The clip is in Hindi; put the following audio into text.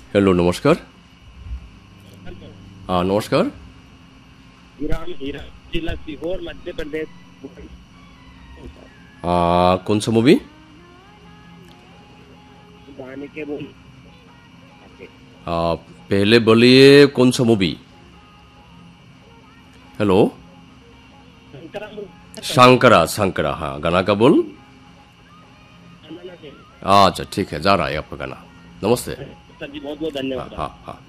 हेलो, नमस्कार। हाँ, नमस्कार। ईरान जिला सीहोर मध्य प्रदेश। कौन सा मूवी? गाने के बोल। पहले बोलिए कौन सा मूवी? हेलो। शंकरा, शंकरा। हाँ, गाना का बोल। अच्छा, ठीक है, जा रहा है आपका गाना। नमस्ते। सर जी बहुत बहुत हाँ धन्यवाद। हाँ हाँ।